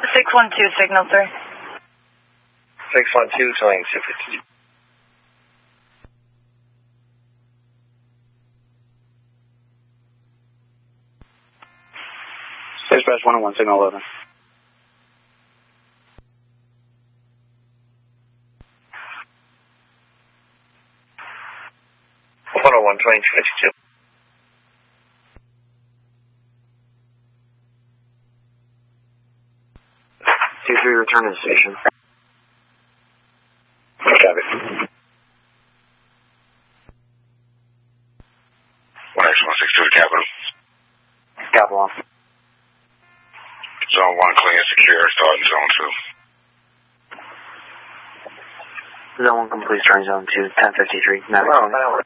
612 signal, sir. 612, showing 652. Dispatch 101, signal 11. 101, 2252. Return to the station. Copy. 1X162 to Capital. Capital. Zone 1 clean and secure, starting Zone 2. Zone 1 complete, starting Zone 2, 1053. Oh,